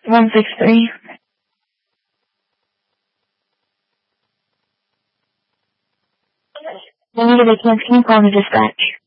163. I need a vacancy. Can you call me dispatch?